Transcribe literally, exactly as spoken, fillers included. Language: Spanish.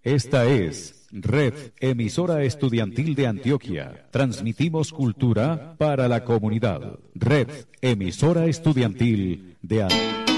Esta es Red Emisora Estudiantil de Antioquia. Transmitimos cultura para la comunidad. Red Emisora Estudiantil de Antioquia.